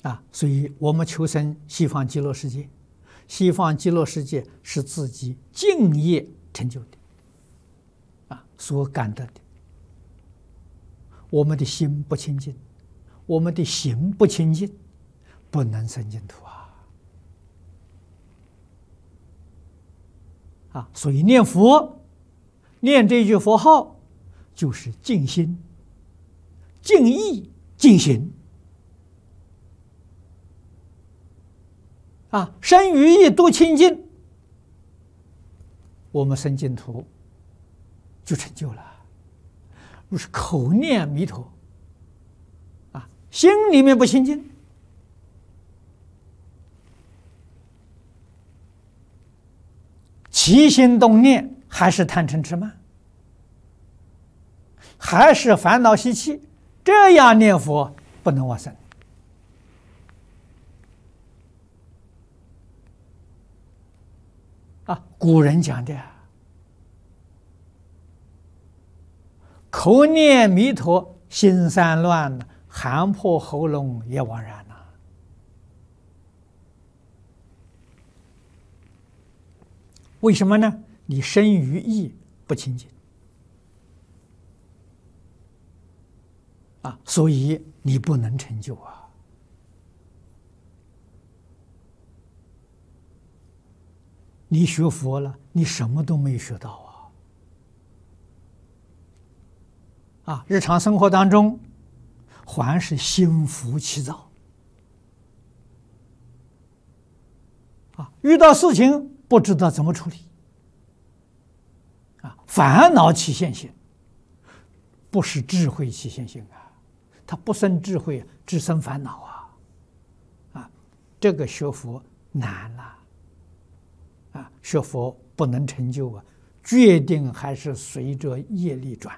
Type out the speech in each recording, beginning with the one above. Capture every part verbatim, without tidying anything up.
啊，所以我们求生西方极乐世界，西方极乐世界是自己敬业成就的，啊，所感得的。我们的心不清净，我们的行不清净，不能生净土啊！啊，所以念佛，念这句佛号，就是净心、净意、净行。啊，身语意都清净，我们生净土就成就了。若是口念弥陀，啊，心里面不清净，起心动念还是贪嗔痴慢，还是烦恼习气，这样念佛不能往生。啊，古人讲的，口念弥陀心散乱，喊破喉咙也枉然呐。为什么呢？你身语意不清净啊，所以你不能成就啊。你学佛了，你什么都没学到啊！啊，日常生活当中，还是心浮气躁啊，遇到事情不知道怎么处理啊，烦恼起现行，不是智慧起现行啊，它不生智慧，只生烦恼啊！啊，这个学佛难了。啊，学佛不能成就啊，决定还是随着业力转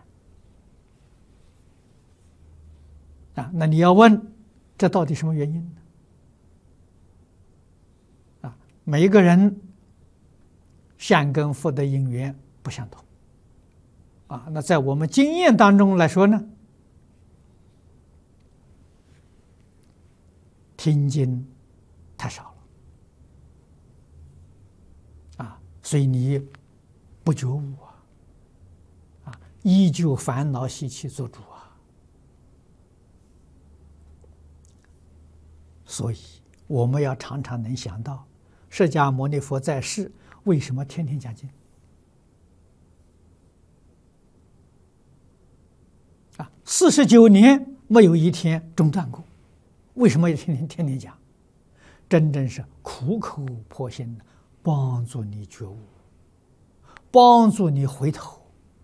啊。那你要问，这到底什么原因呢？啊，每一个人善根福德因缘不相同啊。那在我们经验当中来说呢，听经太少了。所以你不觉悟啊，啊，依旧烦恼习气做主啊。所以我们要常常能想到，释迦牟尼佛在世为什么天天讲经？啊，四十九年没有一天中断过，为什么要天天天天讲？真正是苦口婆心的。帮助你觉悟，帮助你回头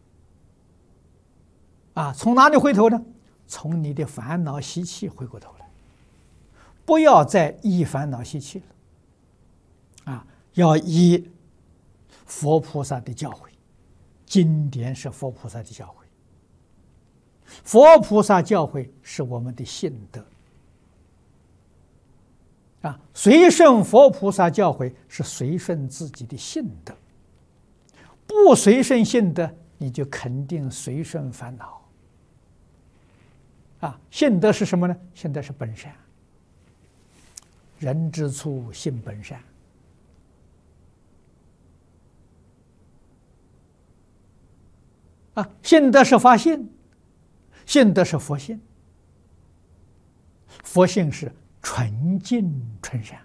啊！从哪里回头呢？从你的烦恼习气回过头来，不要再依烦恼习气了啊！要依佛菩萨的教诲，经典是佛菩萨的教诲，佛菩萨教诲是我们的信德。啊，随顺佛菩萨教诲是随顺自己的信德，不随顺信德，你就肯定随顺烦恼。啊，信德是什么呢？信德是本善，人之初性本善。啊，信德是发信，信德是佛性，佛性是纯净纯善，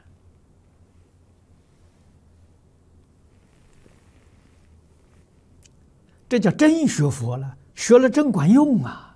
这叫真学佛了，学了真管用啊！